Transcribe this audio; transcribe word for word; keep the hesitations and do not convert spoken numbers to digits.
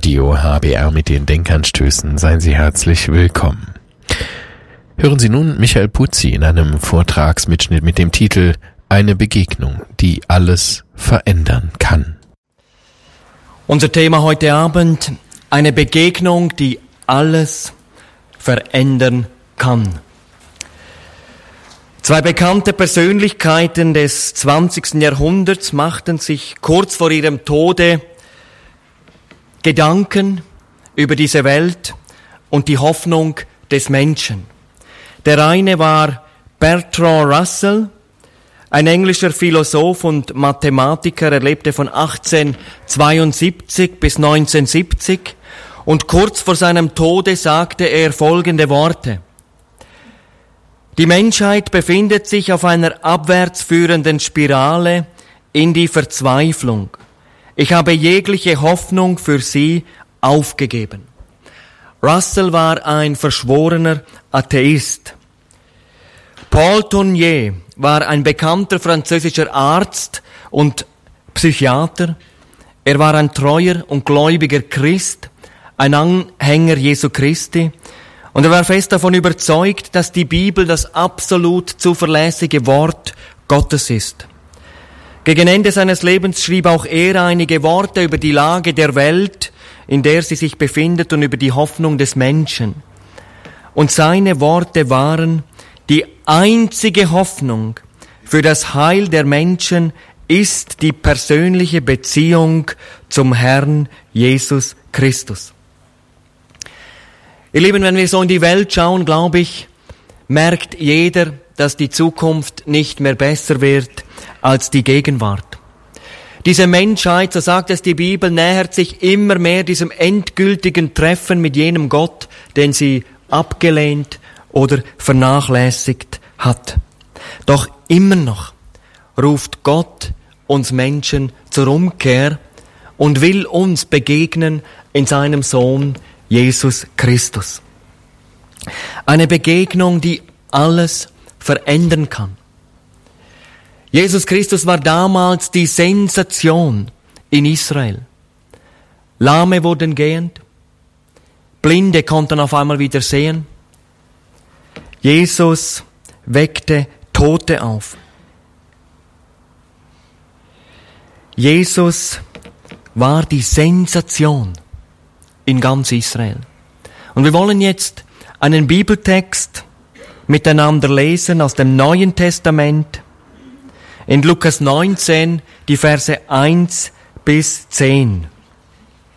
Radio H B R mit den Denkanstößen. Seien Sie herzlich willkommen. Hören Sie nun Michael Puzzi in einem Vortragsmitschnitt mit dem Titel Eine Begegnung, die alles verändern kann. Unser Thema heute Abend, eine Begegnung, die alles verändern kann. Zwei bekannte Persönlichkeiten des zwanzigsten Jahrhunderts machten sich kurz vor ihrem Tode Gedanken über diese Welt und die Hoffnung des Menschen. Der eine war Bertrand Russell, ein englischer Philosoph und Mathematiker. Er lebte von achtzehnhundertzweiundsiebzig bis neunzehnhundertsiebzig und kurz vor seinem Tode sagte er folgende Worte: Die Menschheit befindet sich auf einer abwärts führenden Spirale in die Verzweiflung. Ich habe jegliche Hoffnung für sie aufgegeben. Russell war ein verschworener Atheist. Paul Tournier war ein bekannter französischer Arzt und Psychiater. Er war ein treuer und gläubiger Christ, ein Anhänger Jesu Christi. Und er war fest davon überzeugt, dass die Bibel das absolut zuverlässige Wort Gottes ist. Gegen Ende seines Lebens schrieb auch er einige Worte über die Lage der Welt, in der sie sich befindet, und über die Hoffnung des Menschen. Und seine Worte waren: Die einzige Hoffnung für das Heil der Menschen ist die persönliche Beziehung zum Herrn Jesus Christus. Ihr Lieben, wenn wir so in die Welt schauen, glaube ich, merkt jeder, dass die Zukunft nicht mehr besser wird als die Gegenwart. Diese Menschheit, so sagt es die Bibel, nähert sich immer mehr diesem endgültigen Treffen mit jenem Gott, den sie abgelehnt oder vernachlässigt hat. Doch immer noch ruft Gott uns Menschen zur Umkehr und will uns begegnen in seinem Sohn Jesus Christus. Eine Begegnung, die alles verändern kann. Jesus Christus war damals die Sensation in Israel. Lahme wurden gehend, Blinde konnten auf einmal wieder sehen. Jesus weckte Tote auf. Jesus war die Sensation in ganz Israel. Und wir wollen jetzt einen Bibeltext miteinander lesen aus dem Neuen Testament in Lukas neunzehn, die Verse eins bis zehn.